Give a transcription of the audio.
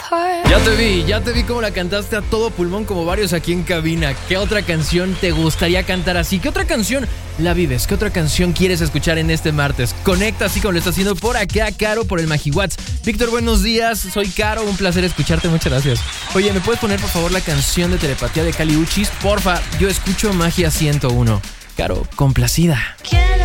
Ya te vi como la cantaste a todo pulmón como varios aquí en cabina. ¿Qué otra canción te gustaría cantar así? ¿Qué otra canción la vives? ¿Qué otra canción quieres escuchar en este martes? Conecta así como lo está haciendo por acá, Caro, por el MagiWhat's. Víctor, buenos días. Soy Caro, un placer escucharte, muchas gracias. Oye, ¿me puedes poner por favor la canción de Telepatía de Kali Uchis? Porfa, yo escucho Magia 101. Caro, complacida.